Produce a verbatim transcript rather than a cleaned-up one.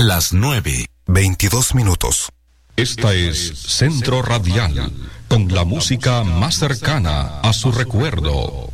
las nueve, veintidós minutos. Esta es Centro Radial, con la música más cercana a su recuerdo.